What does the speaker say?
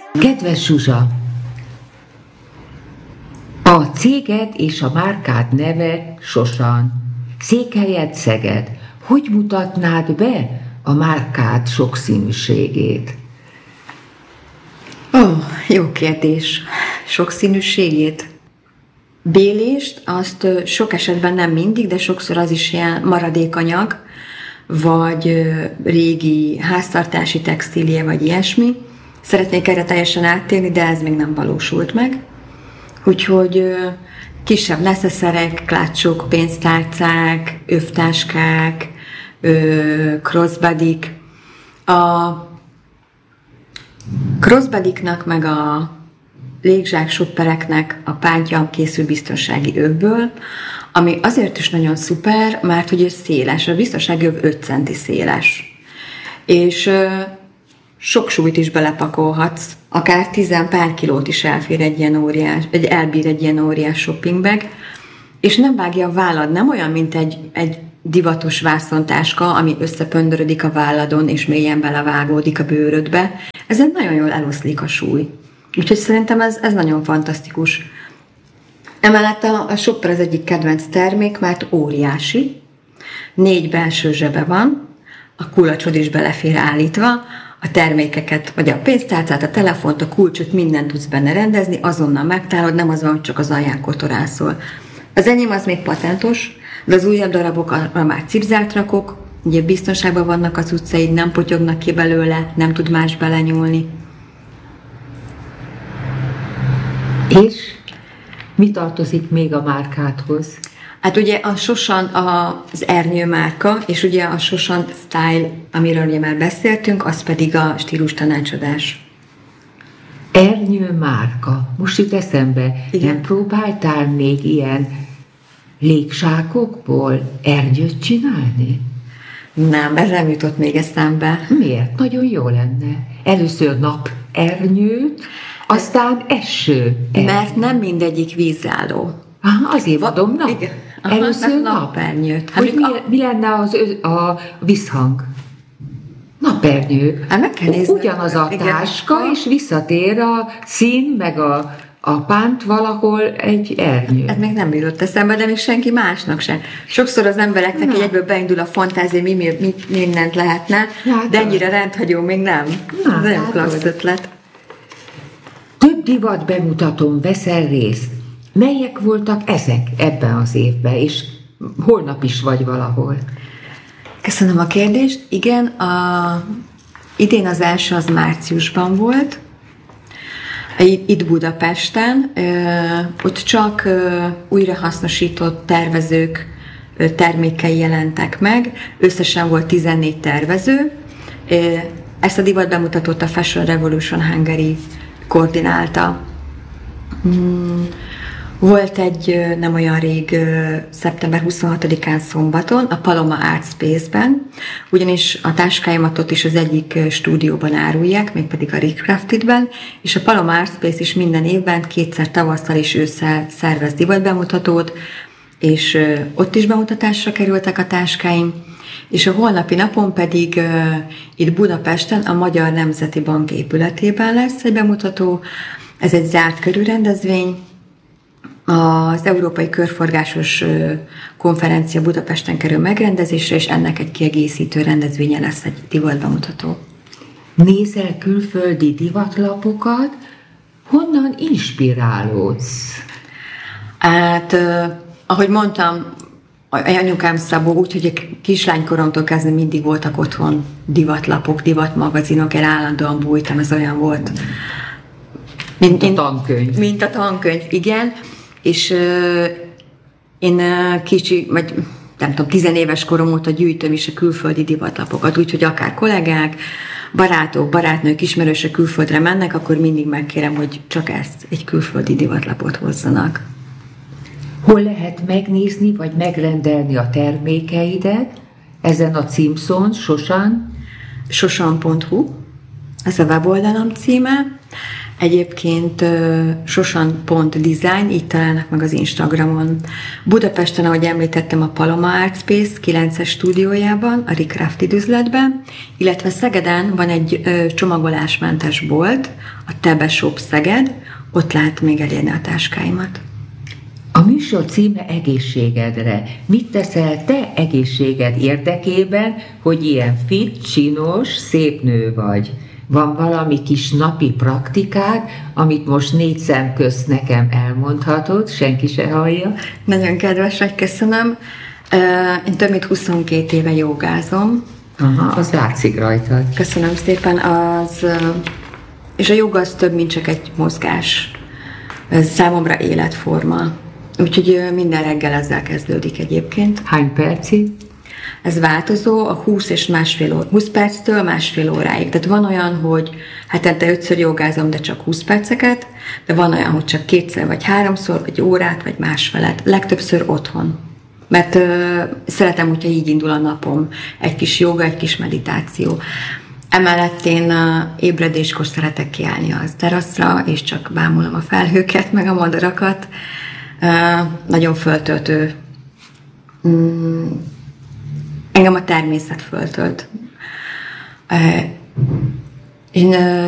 Kedves Zsuzsa! A céged és a márkád neve Sosan. Székhelyed Szeged. Hogy mutatnád be a márkád sokszínűségét? Jó kérdés. Sokszínűségét? Bélést, azt sok esetben nem mindig, de sokszor az is ilyen maradékanyag, vagy régi háztartási textília, vagy ilyesmi. Szeretnék erre teljesen áttérni, de ez még nem valósult meg. Úgyhogy kisebb neszeszerek, klácsok, pénztárcák, övtáskák, crossbodyk. A crossbodyknak meg a légzsák shoppereknek a pártja készül biztonsági övből, ami azért is nagyon szuper, mert hogy ez széles, a biztonsági öv 5 centi széles. És sok súlyt is belepakolhatsz, akár 10 pár kilót is elbír egy ilyen óriás shoppingbag, és nem vágja a vállad, nem olyan, mint egy divatos vászontáska, ami összepöndörödik a válladon, és mélyen belevágódik a bőrödbe. Ezen nagyon jól eloszlik a súly. Úgyhogy szerintem ez nagyon fantasztikus. Emellett a shopper az egyik kedvenc termék, mert óriási. 4 belső zsebe van, a kulacsod is belefér állítva, a termékeket, vagy a pénztárcát, a telefont, a kulcsot, mindent tudsz benne rendezni, azonnal megtalálod, nem az van, hogy csak az alján kotorászol. Az enyém az még patentos, de az újabb darabokra már cipzárt rakok, ugye biztonságban vannak az utcaid, nem potyognak ki belőle, nem tud más belenyúlni. És mi tartozik még a márkádhoz? Hát ugye a Sosan az ernyő márka, és ugye a Sosan Style, amiről ugye már beszéltünk, az pedig a stílus tanácsadás. Ernyő márka. Most jut eszembe, igen. Nem próbáltál még ilyen légzsákokból ernyőt csinálni? Nem, ez nem jutott még eszembe. Miért? Nagyon jó lenne. Először napernyőt, aztán eső. Mert nem mindegyik vízálló. Aha, azért adom, na. Igen. Először napernyőt. Hogy mi lenne a visszhang? Napernyő. Hát meg kell nézni. Ugyanaz a táska, és visszatér a szín, meg a pánt valahol egy ernyő. Ez még nem jutott eszembe, de még senki másnak sem. Sokszor az embereknek egyből beindul a fantázia, mi mindent lehetne, de ennyire rendhagyó még nem. Ez nagyon klassz ötlet. Több divat bemutatón veszel részt. Melyek voltak ezek ebben az évben, és holnap is vagy valahol? Köszönöm a kérdést. Igen, idén az első az márciusban volt, itt Budapesten. Ott csak újrahasznosított tervezők termékei jelentek meg. Összesen volt 14 tervező. Ezt a divat bemutatót a Fashion Revolution Hungary koordinálta. Volt egy nem olyan rég, szeptember 26-án szombaton, a Paloma Art Space-ben, ugyanis a táskáimat ott is az egyik stúdióban árulják, mégpedig a Recraftedben, és a Paloma Art Space is minden évben 2-szer tavasszal és ősszel szervez divatbemutatót, és ott is bemutatásra kerültek a táskáim, és a holnapi napon pedig itt Budapesten a Magyar Nemzeti Bank épületében lesz egy bemutató. Ez egy zárt körű rendezvény, az Európai Körforgásos Konferencia Budapesten kerül megrendezésre, és ennek egy kiegészítő rendezvénye lesz egy divatbemutató. Nézel külföldi divatlapokat? Honnan inspirálódsz? Hát, ahogy mondtam, anyukám Szabó, úgyhogy kislánykoromtól kezdve mindig voltak otthon divatlapok, divatmagazinok, én állandóan bújtam, ez olyan volt. Mint a tankönyv. Mint a tankönyv, igen. És én kicsi, vagy nem tudom, 10 éves korom óta gyűjtöm is a külföldi divatlapokat, úgyhogy akár kollégák, barátok, barátnők, ismerősök külföldre mennek, akkor mindig megkérem, hogy csak ezt, egy külföldi divatlapot hozzanak. Hol lehet megnézni, vagy megrendelni a termékeidet? Ezen a címszón, Sosan? Sosan.hu, ez a weboldalam címe. Egyébként sosan.design, így találnak meg az Instagramon. Budapesten, ahogy említettem, a Paloma Art Space 9-es stúdiójában, a Recrafted üzletben, illetve Szegeden van egy csomagolásmentes bolt, a Tebe Shop Szeged, ott lehet még elérni a táskáimat. A műsor címe Egészségedre. Mit teszel te egészséged érdekében, hogy ilyen fit, csinos, szép nő vagy? Van valami kis napi praktikád, amit most 4 szem közt nekem elmondhatod, senki se hallja? Nagyon kedves vagy, köszönöm. Én több mint 22 éve jogázom. Aha, az látszik rajtad. Köszönöm szépen. És a joga az több, mint csak egy mozgás. Ez számomra életforma. Úgyhogy minden reggel ezzel kezdődik egyébként. Hány percig? Ez változó a 20 perctől másfél óráig. Tehát van olyan, hogy hetente 5-ször jogázom, de csak 20 perceket, de van olyan, hogy csak 2-szer, vagy 3-szor, vagy órát, vagy másfelet. Legtöbbször otthon. Mert szeretem, hogyha így indul a napom. Egy kis joga, egy kis meditáció. Emellett én ébredéskor szeretek kiállni az teraszra, és csak bámulom a felhőket, meg a madarakat. Nagyon föltöltő. Engem a természet föltölt. Én